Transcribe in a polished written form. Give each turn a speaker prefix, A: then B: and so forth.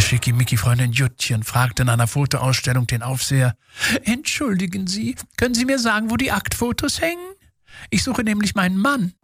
A: Schickimicki-Freundin Juttchen fragte in einer Fotoausstellung den Aufseher: »Entschuldigen Sie, können Sie mir sagen, wo die Aktfotos hängen? Ich suche nämlich meinen Mann.«